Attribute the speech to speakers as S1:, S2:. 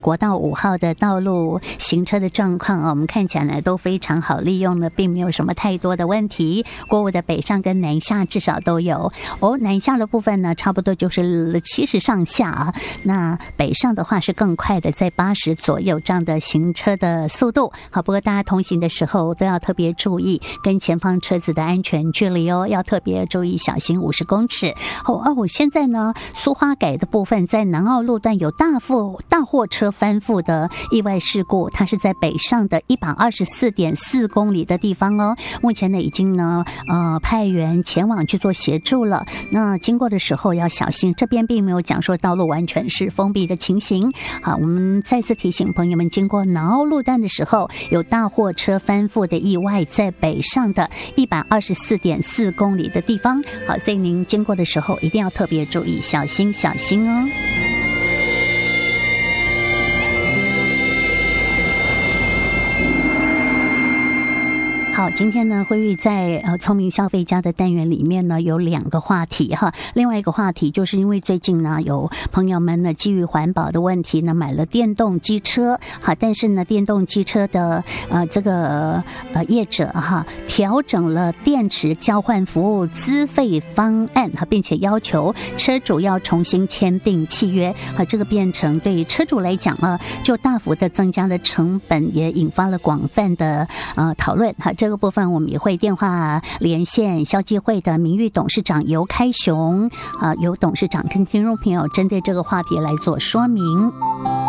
S1: 国道5号的道路行车的状况我们看起来都非常好利用的，并没有什么太多的问题。国五的北上跟南下至少都有南下的部分呢，差不多就是70上下啊。那北上的话是更快的，在80左右这样的行车的速度。好，不过大家同行的时候都要特别注意跟前方车子的安全距离要特别注意，小心50公尺。现在呢，苏花改的部分在南澳路段有大货车翻覆的意外事故，它是在北上的124.4公里的地方目前呢已经呢派员前往去做协助了。那经过的时候要小心，这边并没有讲说道路完全是封闭的情形。好，我们再次提醒朋友们，经过南澳路段的时候，有大货车翻覆的意外在北上的124.4公里的地方。好，所以您经过的时候一定要特别注意，小心哦。好，今天呢，慧玉在聪明消费家的单元里面呢，有2个话题哈。另外一个话题就是因为最近呢，有朋友们呢基于环保的问题呢，买了电动机车。好，但是呢，电动机车的这个业者哈，调整了电池交换服务资费方案哈，并且要求车主要重新签订契约。这个变成对车主来讲就大幅的增加了成本，也引发了广泛的讨论哈。这个部分我们也会电话连线消基会的名誉董事长尤开雄由董事长跟听众朋友针对这个话题来做说明。